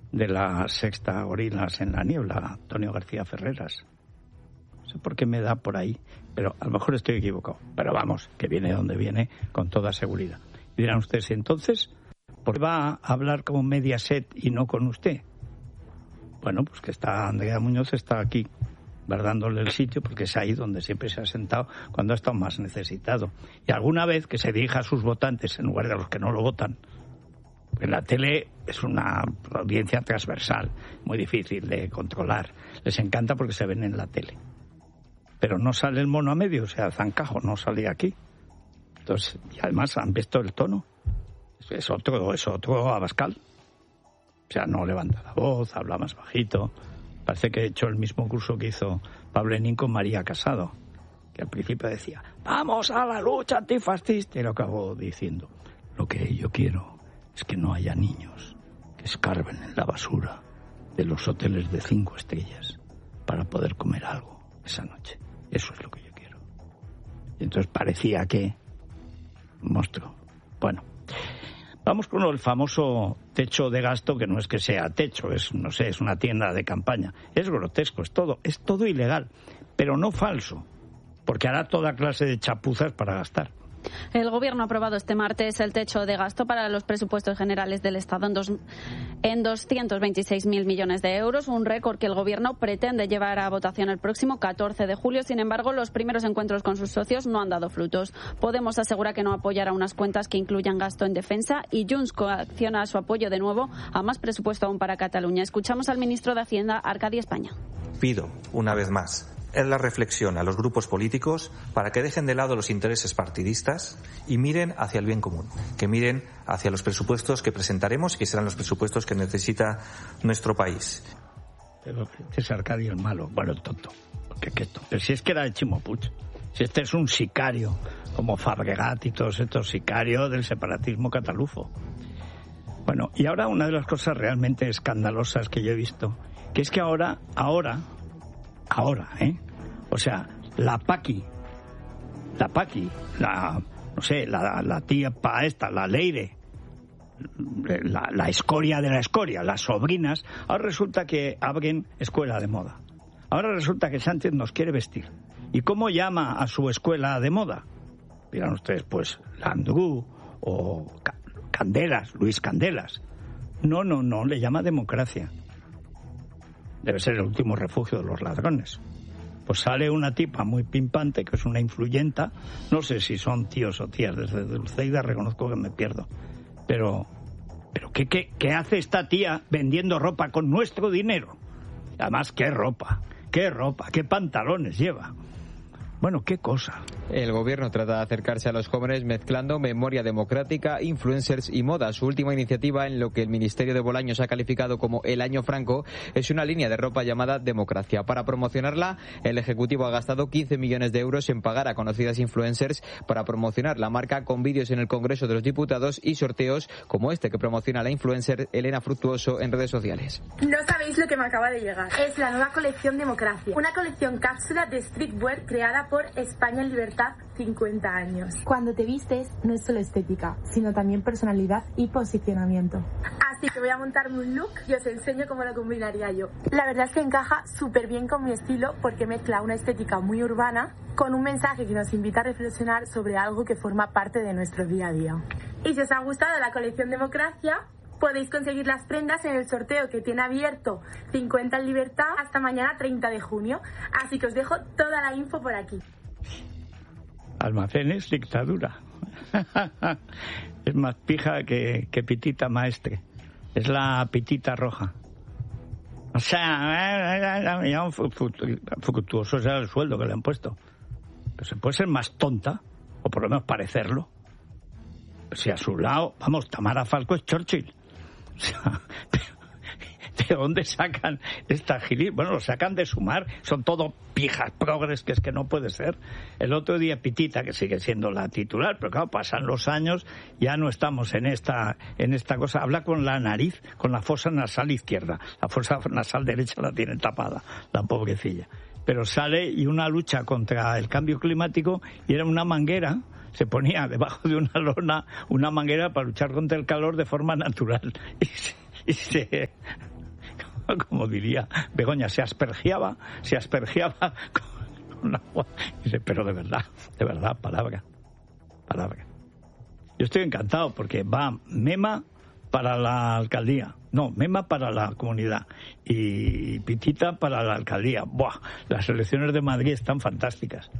de la sexta Gorilas en la Niebla, Antonio García Ferreras. No sé por qué me da por ahí, pero a lo mejor estoy equivocado. Pero vamos, que viene donde viene con toda seguridad. Y dirán ustedes, ¿y entonces por qué va a hablar con Mediaset y no con usted? Bueno, pues que Andrea Muñoz está aquí guardándole el sitio, porque es ahí donde siempre se ha sentado cuando ha estado más necesitado. Y alguna vez que se dirija a sus votantes en lugar de a los que no lo votan. En la tele es una audiencia transversal, muy difícil de controlar. Les encanta porque se ven en la tele. Pero no sale el mono a medio, o sea, Zancajo no sale aquí. Entonces, y además han visto el tono. Es otro Abascal. O sea, no levanta la voz, habla más bajito. Parece que he hecho el mismo curso que hizo Pablo Lenin con María Casado, que al principio decía, vamos a la lucha antifascista, y lo acabó diciendo, lo que yo quiero es que no haya niños que escarben en la basura de los hoteles de 5 estrellas para poder comer algo esa noche. Eso es lo que yo quiero. Y entonces parecía que... monstruo. Bueno... Vamos con el famoso techo de gasto, que no es que sea techo, es una tienda de campaña. Es grotesco, es todo ilegal, pero no falso, porque hará toda clase de chapuzas para gastar. El Gobierno ha aprobado este martes el techo de gasto para los presupuestos generales del Estado en 226.000 millones de euros, un récord que el Gobierno pretende llevar a votación el próximo 14 de julio. Sin embargo, los primeros encuentros con sus socios no han dado frutos. Podemos asegura que no apoyará unas cuentas que incluyan gasto en defensa y Junts coacciona su apoyo de nuevo a más presupuesto aún para Cataluña. Escuchamos al ministro de Hacienda, Arcadi España. Pido, una vez más, la reflexión a los grupos políticos para que dejen de lado los intereses partidistas y miren hacia el bien común, que miren hacia los presupuestos que presentaremos y que serán los presupuestos que necesita nuestro país. Pero este es Arcadio el malo, bueno, el tonto, porque qué tonto. Pero si es que era de Chimo Puig, si este es un sicario, como Fabregat y todos estos sicarios del separatismo catalufo. Bueno, y ahora una de las cosas realmente escandalosas que yo he visto, que es que ahora, o sea, la Paqui, la tía pa esta, la Leire, la escoria de la escoria, las sobrinas, ahora resulta que abren escuela de moda. Ahora resulta que Sánchez nos quiere vestir. ¿Y cómo llama a su escuela de moda? Dirán ustedes, pues, Landru o Candelas, Luis Candelas. No, le llama democracia. Debe ser el último refugio de los ladrones. Pues sale una tipa muy pimpante, que es una influyenta, no sé si son tíos o tías, desde Dulceida reconozco que me pierdo. Pero ¿qué hace esta tía vendiendo ropa con nuestro dinero? Además, qué ropa, qué pantalones lleva. Bueno, qué cosa. El gobierno trata de acercarse a los jóvenes mezclando memoria democrática, influencers y moda. Su última iniciativa, en lo que el Ministerio de Bolaños ha calificado como el Año Franco, es una línea de ropa llamada Democracia. Para promocionarla, el Ejecutivo ha gastado 15 millones de euros en pagar a conocidas influencers para promocionar la marca con vídeos en el Congreso de los Diputados y sorteos como este que promociona la influencer Elena Fructuoso en redes sociales. No sabéis lo que me acaba de llegar. Es la nueva colección Democracia, una colección cápsula de streetwear creada por España en Libertad 50 años. Cuando te vistes no es solo estética, sino también personalidad y posicionamiento. Así que voy a montarme un look y os enseño cómo lo combinaría yo. La verdad es que encaja súper bien con mi estilo porque mezcla una estética muy urbana con un mensaje que nos invita a reflexionar sobre algo que forma parte de nuestro día a día. Y si os ha gustado la colección Democracia, podéis conseguir las prendas en el sorteo que tiene abierto 50 en Libertad hasta mañana 30 de junio. Así que os dejo toda la info por aquí. Almacenes, dictadura. Es más pija que pitita maestre. Es la pitita roja. O sea, Fructuoso será el sueldo que le han puesto. Pero se puede ser más tonta, o por lo menos parecerlo. Si a su lado, vamos, Tamara Falco es Churchill. O sea, ¿de dónde sacan esta gilipollas? Bueno, lo sacan de Sumar, son todo pijas progres, que es que no puede ser. El otro día Pitita, que sigue siendo la titular, pero claro, pasan los años, ya no estamos en esta cosa. Habla con la nariz, con la fosa nasal izquierda. La fosa nasal derecha la tiene tapada, la pobrecilla. Pero sale y una lucha contra el cambio climático, y era una manguera. Se ponía debajo de una lona una manguera para luchar contra el calor de forma natural. Y se como diría Begoña, se aspergiaba con agua. Dice, pero de verdad, palabra. Yo estoy encantado porque va Mema para la alcaldía, Mema para la comunidad y Pitita para la alcaldía. ¡Buah! Las elecciones de Madrid están fantásticas.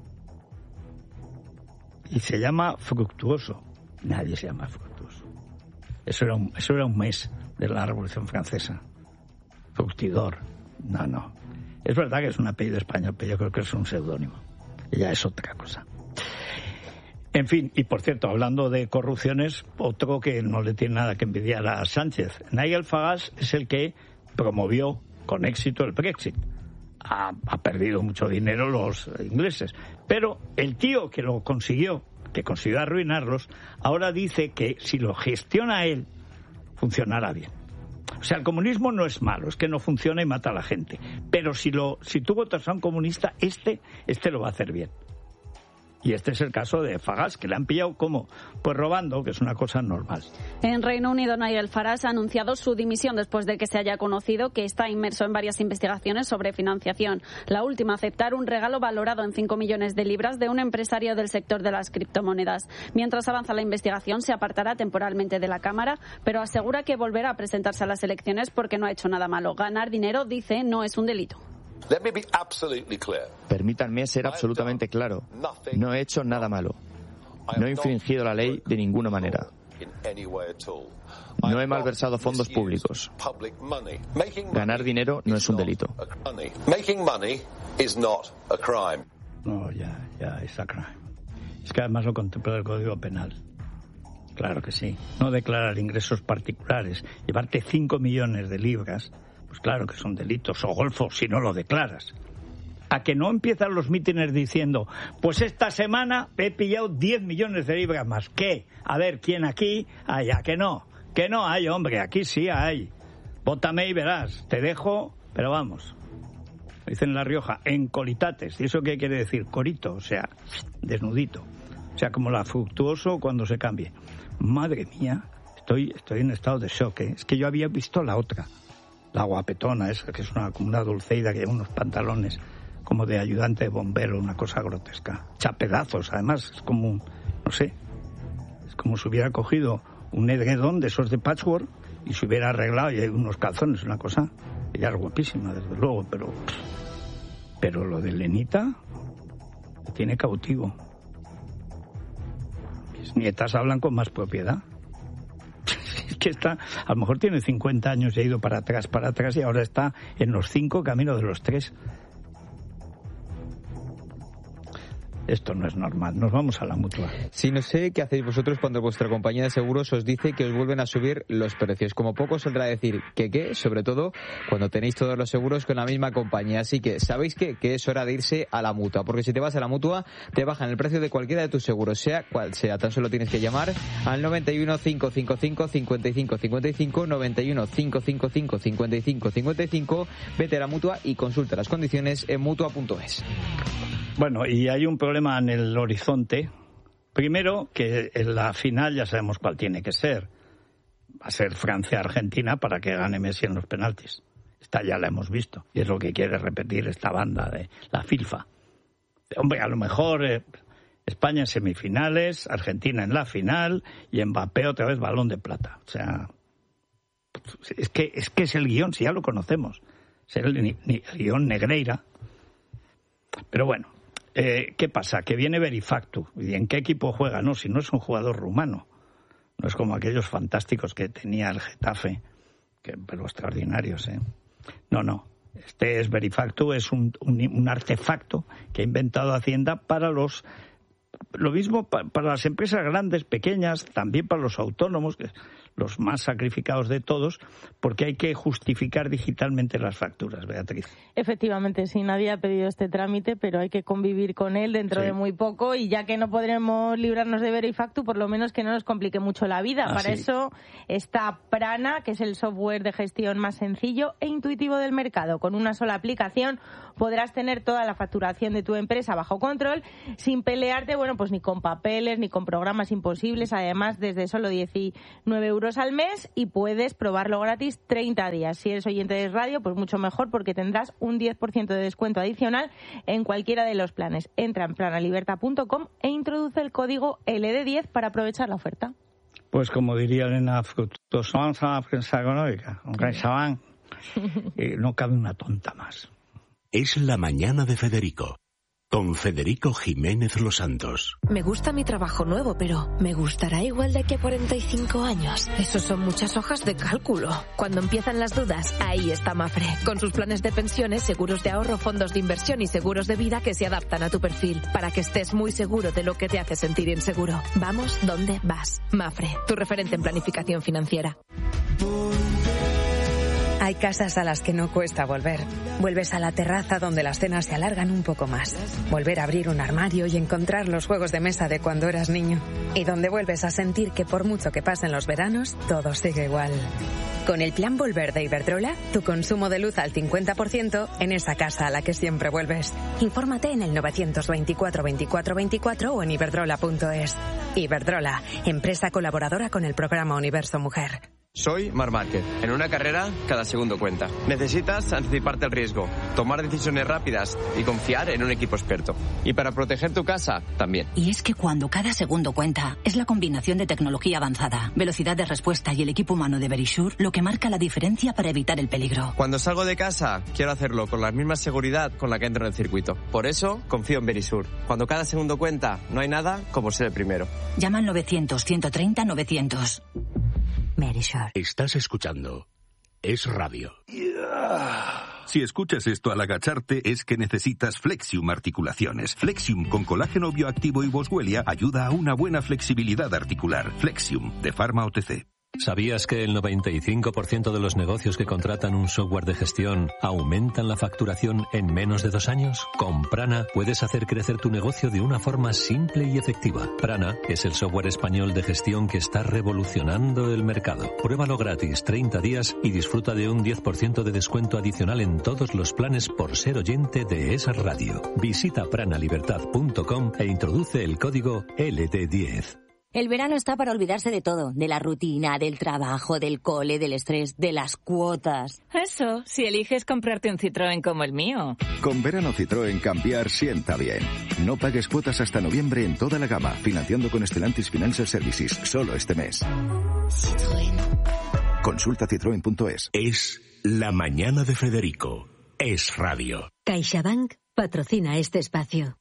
Y se llama Fructuoso. Nadie se llama Fructuoso. Eso era un mes de la Revolución Francesa. Fructidor. No. Es verdad que es un apellido español, pero yo creo que es un seudónimo. Ya es otra cosa. En fin, y por cierto, hablando de corrupciones, otro que no le tiene nada que envidiar a Sánchez. Nigel Farage es el que promovió con éxito el Brexit. Ha perdido mucho dinero los ingleses. Pero el tío que consiguió arruinarlos, ahora dice que si lo gestiona él, funcionará bien. O sea, el comunismo no es malo, es que no funciona y mata a la gente. Pero si tú votas a un comunista, este lo va a hacer bien. Y este es el caso de Farage, que le han pillado ¿cómo? Pues robando, que es una cosa normal. En Reino Unido, Nigel Farage ha anunciado su dimisión después de que se haya conocido que está inmerso en varias investigaciones sobre financiación. La última, aceptar un regalo valorado en 5 millones de libras de un empresario del sector de las criptomonedas. Mientras avanza la investigación, se apartará temporalmente de la Cámara, pero asegura que volverá a presentarse a las elecciones porque no ha hecho nada malo. Ganar dinero, dice, no es un delito. Permítanme ser absolutamente claro. No he hecho nada malo. No he infringido la ley de ninguna manera. No he malversado fondos públicos. Ganar dinero no es un delito. No, ya es a crime. Es que además lo contempla el Código Penal. Claro que sí. No declarar ingresos particulares, llevarte 5 millones de libras... Pues claro que son delitos, o golfo, si no lo declaras. A que no empiezan los mítines diciendo, pues esta semana he pillado 10 millones de libras más. ¿Qué? A ver, ¿quién aquí? ¿A que no? Que no hay, hombre, aquí sí hay. Vótame y verás, te dejo, pero vamos. Dicen en La Rioja, en colitates. ¿Y eso qué quiere decir? Corito, o sea, desnudito. O sea, como la Fructuoso cuando se cambie. Madre mía, estoy en estado de shock, ¿eh? Es que yo había visto la otra. La guapetona esa, que es como una dulceida que lleva unos pantalones como de ayudante de bombero, una cosa grotesca. Chapedazos, además, es como, no sé, es como si hubiera cogido un edredón de esos de patchwork y se hubiera arreglado y hay unos calzones, una cosa. Ella es guapísima, desde luego, pero lo de Lenita me tiene cautivo. Mis nietas hablan con más propiedad. Que está, a lo mejor tiene 50 años y ha ido para atrás y ahora está en los 5 camino de los 3. Esto no es normal. Nos vamos a la Mutua. Sí, no sé qué hacéis vosotros cuando vuestra compañía de seguros os dice que os vuelven a subir los precios. Como poco saldrá a decir que sobre todo cuando tenéis todos los seguros con la misma compañía. Así que, ¿sabéis qué? Que es hora de irse a la Mutua. Porque si te vas a la Mutua, te bajan el precio de cualquiera de tus seguros, sea cual sea. Tan solo tienes que llamar al 91 555 55 55, 91 555 55 55. Vete a la Mutua y consulta las condiciones en Mutua.es. Bueno, y hay un problema en el horizonte. Primero, que en la final ya sabemos cuál tiene que ser. Va a ser Francia-Argentina para que gane Messi en los penaltis. Esta ya la hemos visto. Y es lo que quiere repetir esta banda de la FIFA. Hombre, a lo mejor España en semifinales, Argentina en la final y Mbappé otra vez balón de plata. O sea, es que es el guión, si ya lo conocemos. Es el guión Negreira. Pero bueno. ¿Qué pasa? Que viene Verifactu. ¿Y en qué equipo juega? No, si no es un jugador rumano. No es como aquellos fantásticos que tenía el Getafe, pero extraordinarios, ¿eh? No. Este es Verifactu, es un artefacto que ha inventado Hacienda para lo mismo para las empresas grandes, pequeñas, también para los autónomos, que los más sacrificados de todos, porque hay que justificar digitalmente las facturas, Beatriz. Efectivamente, sí, nadie ha pedido este trámite, pero hay que convivir con él dentro de muy poco, y ya que no podremos librarnos de Verifactu, por lo menos que no nos complique mucho la vida. Para eso está Prana, que es el software de gestión más sencillo e intuitivo del mercado. Con una sola aplicación podrás tener toda la facturación de tu empresa bajo control, sin pelearte, pues ni con papeles, ni con programas imposibles. Además, desde solo 19 € euros al mes y puedes probarlo gratis 30 días. Si eres oyente de radio, pues mucho mejor porque tendrás un 10% de descuento adicional en cualquiera de los planes. Entra en planalibertad.com e introduce el código LD10 para aprovechar la oferta. Pues como diría Elena Fructuoso, la prensa económica, no cabe una tonta más. Es la mañana de Federico, con Federico Jiménez Los Santos. Me gusta mi trabajo nuevo, pero ¿me gustará igual de aquí a 45 años? Esos son muchas hojas de cálculo. Cuando empiezan las dudas, ahí está Mafre, con sus planes de pensiones, seguros de ahorro, fondos de inversión y seguros de vida que se adaptan a tu perfil, para que estés muy seguro de lo que te hace sentir inseguro. Vamos donde vas. Mafre, tu referente en planificación financiera. Hay casas a las que no cuesta volver. Vuelves a la terraza donde las cenas se alargan un poco más. Volver a abrir un armario y encontrar los juegos de mesa de cuando eras niño. Y donde vuelves a sentir que por mucho que pasen los veranos, todo sigue igual. Con el plan Volver de Iberdrola, tu consumo de luz al 50% en esa casa a la que siempre vuelves. Infórmate en el 924 24 24 o en iberdrola.es. Iberdrola, empresa colaboradora con el programa Universo Mujer. Soy Marc Márquez. En una carrera, cada segundo cuenta. Necesitas anticiparte al riesgo, tomar decisiones rápidas y confiar en un equipo experto. Y para proteger tu casa, también. Y es que cuando cada segundo cuenta, es la combinación de tecnología avanzada, velocidad de respuesta y el equipo humano de Verisure lo que marca la diferencia para evitar el peligro. Cuando salgo de casa, quiero hacerlo con la misma seguridad con la que entro en el circuito. Por eso, confío en Verisure. Cuando cada segundo cuenta, no hay nada como ser el primero. Llama al 900-130-900. Estás escuchando Es Radio. Si escuchas esto al agacharte es que necesitas Flexium Articulaciones. Flexium con colágeno bioactivo y Boswellia ayuda a una buena flexibilidad articular. Flexium de Pharma OTC. ¿Sabías que el 95% de los negocios que contratan un software de gestión aumentan la facturación en menos de 2 años? Con Prana puedes hacer crecer tu negocio de una forma simple y efectiva. Prana es el software español de gestión que está revolucionando el mercado. Pruébalo gratis 30 días y disfruta de un 10% de descuento adicional en todos los planes por ser oyente de esa radio. Visita pranalibertad.com e introduce el código LD10. El verano está para olvidarse de todo, de la rutina, del trabajo, del cole, del estrés, de las cuotas. Eso, si eliges comprarte un Citroën como el mío. Con verano Citroën cambiar sienta bien. No pagues cuotas hasta noviembre en toda la gama, financiando con Stellantis Financial Services, solo este mes. Citroën. Consulta citroen.es. Es la mañana de Federico. Es Radio. CaixaBank patrocina este espacio.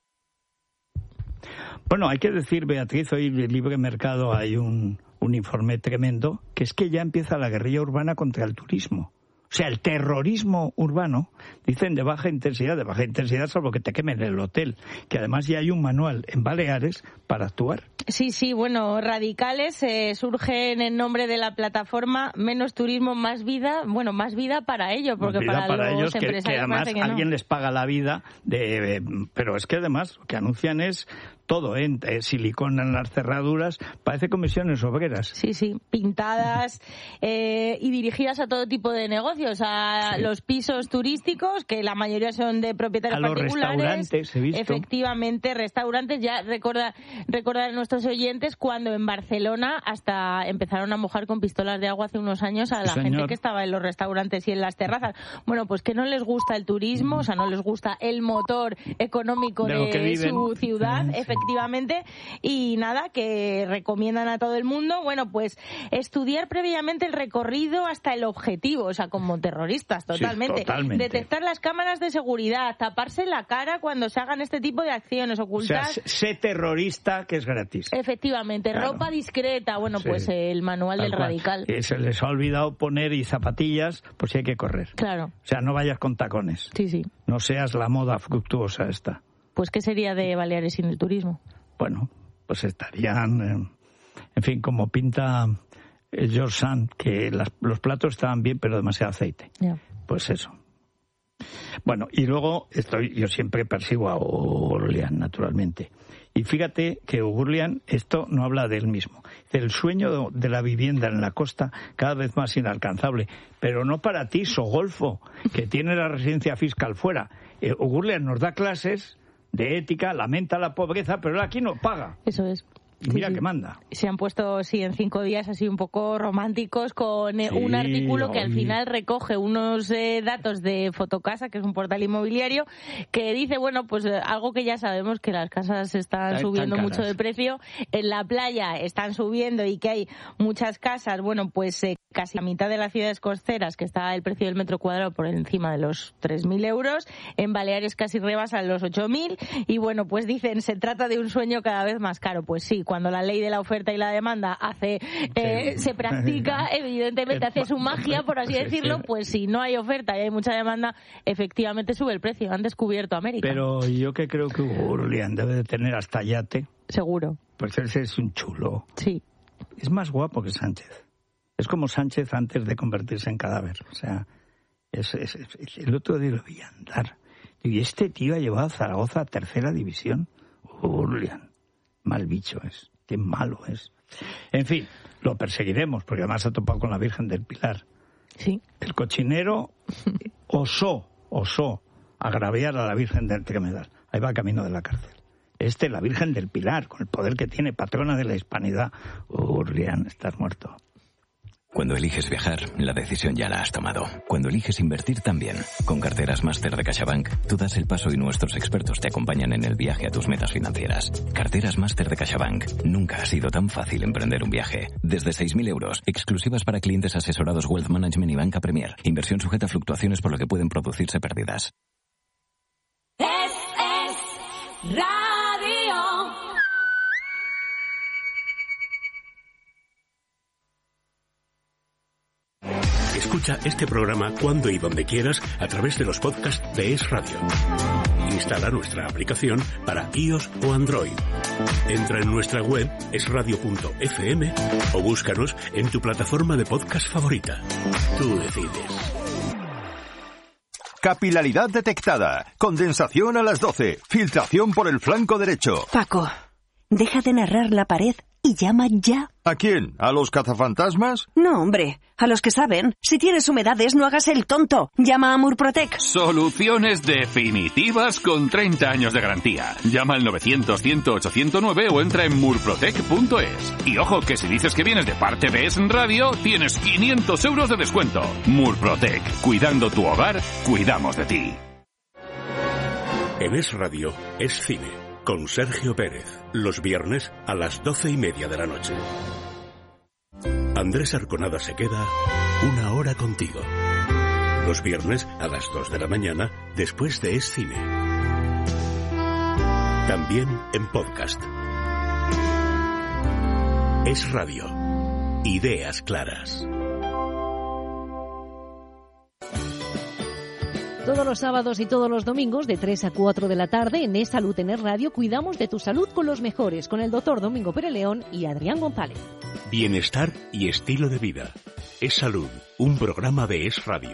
Bueno, hay que decir, Beatriz, hoy en el Libre Mercado hay un informe tremendo, que es que ya empieza la guerrilla urbana contra el turismo. O sea, el terrorismo urbano, dicen de baja intensidad salvo que te quemen el hotel, que además ya hay un manual en Baleares para actuar. Sí, bueno, radicales surgen en nombre de la plataforma Menos Turismo, Más Vida. Bueno, más vida para ellos, porque para los ellos empresarios que además que alguien no les paga la vida, pero es que además lo que anuncian es todo, silicona en las cerraduras, parece comisiones obreras. Sí, pintadas y dirigidas a todo tipo de negocios, a los pisos turísticos, que la mayoría son de propietarios particulares. A los restaurantes, he visto. Efectivamente, restaurantes, ya recordar a nuestros oyentes cuando en Barcelona hasta empezaron a mojar con pistolas de agua hace unos años a la gente que estaba en los restaurantes y en las terrazas. Bueno, pues que no les gusta el turismo, o sea, no les gusta el motor económico de su ciudad, efectivamente, y nada, que recomiendan a todo el mundo, bueno, pues estudiar previamente el recorrido hasta el objetivo, o sea, como terroristas, totalmente. Sí, totalmente. Detectar las cámaras de seguridad, taparse la cara cuando se hagan este tipo de acciones, ocultar. O sea, sé terrorista, que es gratis. Efectivamente, claro. Ropa discreta, bueno, sí. Pues el manual del radical. Se les ha olvidado poner y zapatillas, pues si hay que correr. Claro. O sea, no vayas con tacones. Sí. No seas la moda fructuosa esta. Pues ¿qué sería de Baleares sin el turismo? Bueno, pues estarían, en fin, como pinta el George Sand, que los platos estaban bien, pero demasiado aceite. Yeah. Pues eso. Bueno, y luego yo siempre persigo a O'Gurlian, naturalmente. Y fíjate que O'Gurlian, esto no habla de él mismo. El sueño de la vivienda en la costa cada vez más inalcanzable. Pero no para ti, Sogolfo, que tiene la residencia fiscal fuera. O'Gurlian nos da clases de ética, lamenta la pobreza, pero él aquí no paga. Eso es. Y mira que manda. Se han puesto, en 5 días así un poco románticos con un artículo que al final recoge unos datos de Fotocasa, que es un portal inmobiliario, que dice, bueno, pues algo que ya sabemos, que las casas están subiendo mucho de precio, en la playa están subiendo y que hay muchas casas, bueno, pues casi la mitad de las ciudades costeras, que está el precio del metro cuadrado por encima de los 3.000 euros, en Baleares casi rebasan los 8.000, y bueno, pues dicen, se trata de un sueño cada vez más caro. Pues sí, cuando la ley de la oferta y la demanda se practica, evidentemente hace su magia, por así decirlo, pues si no hay oferta y hay mucha demanda, efectivamente sube el precio. Han descubierto América. Pero yo que creo que Julián debe de tener hasta yate. Seguro. Pues ese es un chulo. Sí. Es más guapo que Sánchez. Es como Sánchez antes de convertirse en cadáver. O sea, el otro día lo vi andar. Y este tío ha llevado a Zaragoza a 3ª división. Julián. Mal bicho es, qué malo es. En fin, lo perseguiremos, porque además ha topado con la Virgen del Pilar. Sí. El cochinero osó agraviar a la Virgen del Pilar. Ahí va camino de la cárcel. La Virgen del Pilar, con el poder que tiene, patrona de la hispanidad. Urlián, estás muerto. Cuando eliges viajar, la decisión ya la has tomado. Cuando eliges invertir también. Con Carteras Máster de CaixaBank, tú das el paso y nuestros expertos te acompañan en el viaje a tus metas financieras. Carteras Máster de CaixaBank. Nunca ha sido tan fácil emprender un viaje. Desde 6.000 euros, exclusivas para clientes asesorados Wealth Management y Banca Premier. Inversión sujeta a fluctuaciones por lo que pueden producirse pérdidas. Es Radio. Escucha este programa cuando y donde quieras a través de los podcasts de Es Radio. Instala nuestra aplicación para iOS o Android. Entra en nuestra web esradio.fm o búscanos en tu plataforma de podcast favorita. Tú decides. Capilaridad detectada. Condensación a las 12. Filtración por el flanco derecho. Paco, deja de narrar la pared y llama ya. ¿A quién? ¿A los cazafantasmas? No, hombre, a los que saben. Si tienes humedades, no hagas el tonto. Llama a Murprotec. Soluciones definitivas con 30 años de garantía. Llama al 900-100-809 o entra en murprotec.es. Y ojo, que si dices que vienes de parte de Es Radio, tienes 500 euros de descuento. Murprotec. Cuidando tu hogar, cuidamos de ti. En Es Radio, es cine. Con Sergio Pérez, los viernes a las 12:30 de la noche. Andrés Arconada se queda 1 hora contigo. Los viernes a las 2 de la mañana, después de Es Cine. También en podcast. Es Radio. Ideas claras. Todos los sábados y todos los domingos de 3 a 4 de la tarde en Es Salud en Es Radio cuidamos de tu salud con los mejores, con el doctor Domingo Pérez León y Adrián González. Bienestar y estilo de vida. Es Salud, un programa de Es Radio.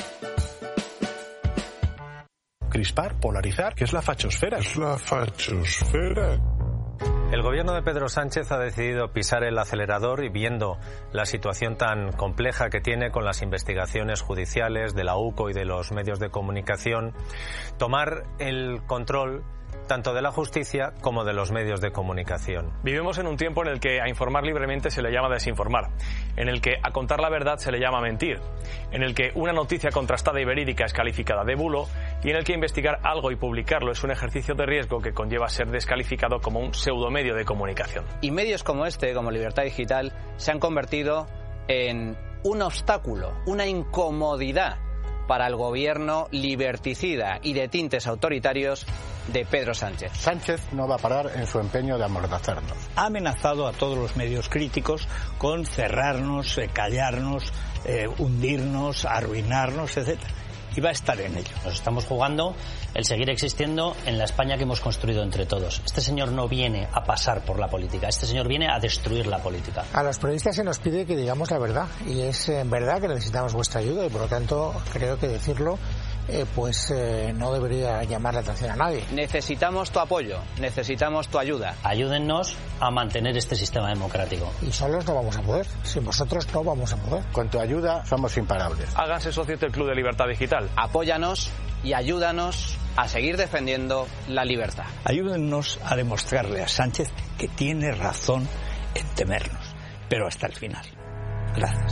Crispar, polarizar, ¿qué es la fachosfera? Es la fachosfera. El gobierno de Pedro Sánchez ha decidido pisar el acelerador y viendo la situación tan compleja que tiene con las investigaciones judiciales de la UCO y de los medios de comunicación, tomar el control tanto de la justicia como de los medios de comunicación. Vivimos en un tiempo en el que a informar libremente se le llama desinformar, en el que a contar la verdad se le llama mentir, en el que una noticia contrastada y verídica es calificada de bulo y en el que investigar algo y publicarlo es un ejercicio de riesgo que conlleva ser descalificado como un pseudomedio de comunicación. Y medios como este, como Libertad Digital, se han convertido en un obstáculo, una incomodidad para el gobierno liberticida y de tintes autoritarios de Pedro Sánchez. Sánchez no va a parar en su empeño de amordazarnos. Ha amenazado a todos los medios críticos con cerrarnos, callarnos, hundirnos, arruinarnos, etcétera. Y va a estar en ello. Nos estamos jugando el seguir existiendo en la España que hemos construido entre todos. Este señor no viene a pasar por la política, este señor viene a destruir la política. A los periodistas se nos pide que digamos la verdad y es verdad que necesitamos vuestra ayuda y por lo tanto creo que decirlo no debería llamar la atención a nadie. Necesitamos tu apoyo, necesitamos tu ayuda. Ayúdennos a mantener este sistema democrático. Y solos no vamos a poder, sin vosotros no vamos a poder. Con tu ayuda somos imparables. Háganse socios del Club de Libertad Digital. Apóyanos y ayúdanos a seguir defendiendo la libertad. Ayúdennos a demostrarle a Sánchez que tiene razón en temernos, pero hasta el final. Gracias.